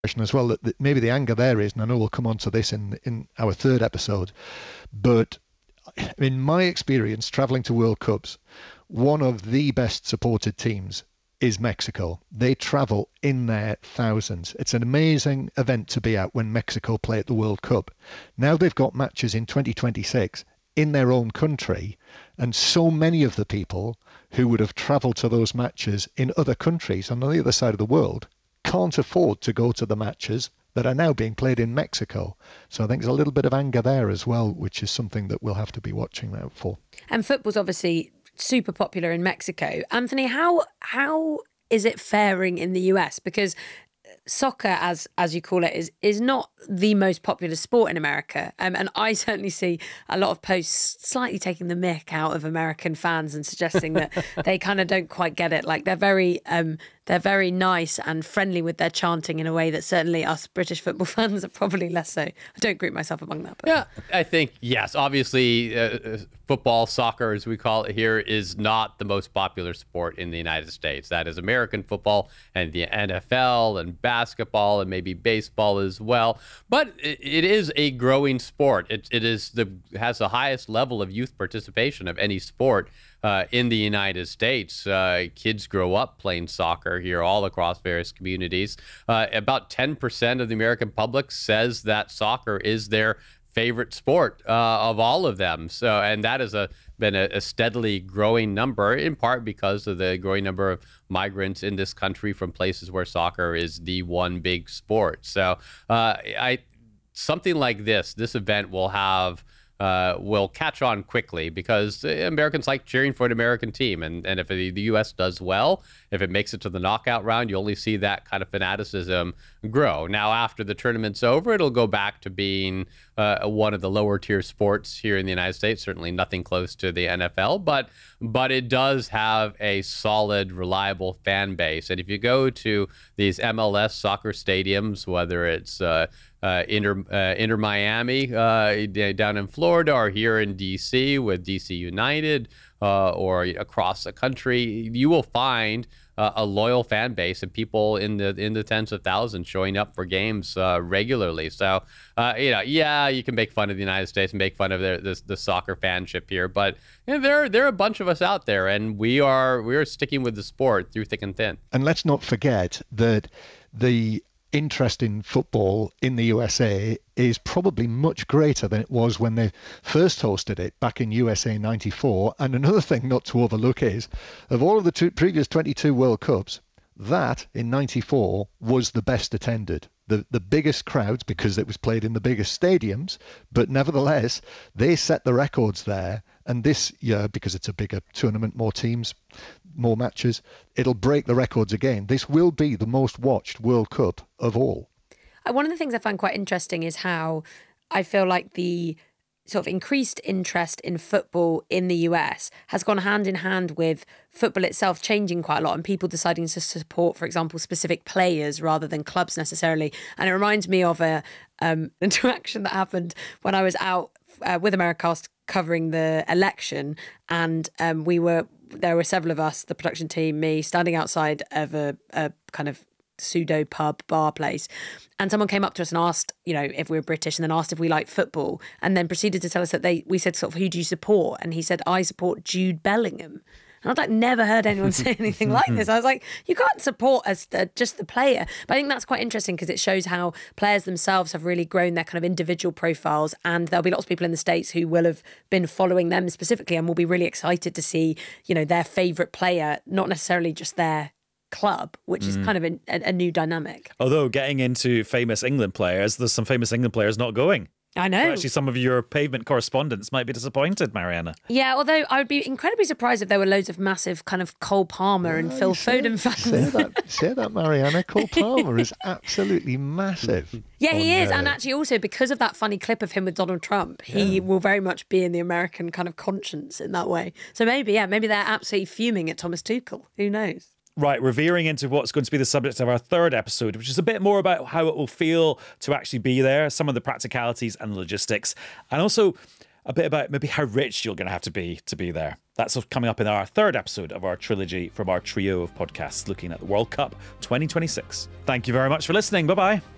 as well, that maybe the anger there is, and I know we'll come on to this in our third episode, but in my experience traveling to World Cups, one of the best supported teams is Mexico. They travel in their thousands. It's an amazing event to be at when Mexico play at the World Cup. Now they've got matches in 2026 in their own country, and so many of the people who would have traveled to those matches in other countries on the other side of the world can't afford to go to the matches that are now being played in Mexico. So I think there's a little bit of anger there as well, which is something that we'll have to be watching out for. And football's obviously super popular in Mexico. Anthony, how is it faring in the US? Because soccer, as you call it, is not the most popular sport in America. And I certainly see a lot of posts slightly taking the mick out of American fans and suggesting that they kind of don't quite get it. Like they're very nice and friendly with their chanting in a way that certainly us British football fans are probably less so. I don't group myself among that. But. Yeah, I think, yes, obviously football, soccer, as we call it here, is not the most popular sport in the United States. That is American football and the NFL and basketball and maybe baseball as well. But it is a growing sport. It has the highest level of youth participation of any sport in the United States. Kids grow up playing soccer here all across various communities. About 10% of the American public says that soccer is their favorite sport of all of them. So, and that has been a steadily growing number, in part because of the growing number of migrants in this country from places where soccer is the one big sport. So something like this event will catch on quickly because Americans like cheering for an American team. And if the U.S. does well, if it makes it to the knockout round, you only see that kind of fanaticism grow. Now, after the tournament's over, it'll go back to being one of the lower tier sports here in the United States, certainly nothing close to the NFL, but it does have a solid, reliable fan base. And if you go to these MLS soccer stadiums, whether it's Inter Miami down in Florida or here in DC with DC United or across the country, you will find a loyal fan base and people in the tens of thousands showing up for games regularly. So, you can make fun of the United States and make fun of the soccer fanship here, but there are a bunch of us out there, and we are sticking with the sport through thick and thin. And let's not forget that the interest in football in the USA is probably much greater than it was when they first hosted it back in USA 94. And another thing not to overlook is, of all of the previous 22 World Cups, that in 94 was the best attended. The biggest crowds, because it was played in the biggest stadiums, but nevertheless, they set the records there. And this year, because it's a bigger tournament, more teams, more matches, it'll break the records again. This will be the most watched World Cup of all. One of the things I find quite interesting is how I feel like the sort of increased interest in football in the US has gone hand in hand with football itself changing quite a lot and people deciding to support, for example, specific players rather than clubs necessarily. And it reminds me of a interaction that happened when I was out with Americast covering the election, and there were several of us, the production team, me, standing outside of a kind of pseudo pub bar place, and someone came up to us and asked, if we were British, and then asked if we liked football, and then proceeded to tell us that we said sort of, who do you support? And he said, I support Jude Bellingham. And I'd never heard anyone say anything like this. I was like, you can't support just the player. But I think that's quite interesting because it shows how players themselves have really grown their kind of individual profiles. And there'll be lots of people in the States who will have been following them specifically and will be really excited to see, their favourite player, not necessarily just their club, which is kind of a new dynamic. Although getting into famous England players, there's some famous England players not going. I know. Well, actually, some of your pavement correspondents might be disappointed, Mariana. Yeah, although I would be incredibly surprised if there were loads of massive kind of Cole Palmer and Phil Foden fans. Say that, Mariana. Cole Palmer is absolutely massive. Yeah, he is. And actually also because of that funny clip of him with Donald Trump, he will very much be in the American kind of conscience in that way. So maybe they're absolutely fuming at Thomas Tuchel. Who knows? Right, we're veering into what's going to be the subject of our third episode, which is a bit more about how it will feel to actually be there, some of the practicalities and logistics, and also a bit about maybe how rich you're going to have to be there. That's coming up in our third episode of our trilogy from our trio of podcasts looking at the World Cup 2026. Thank you very much for listening. Bye-bye.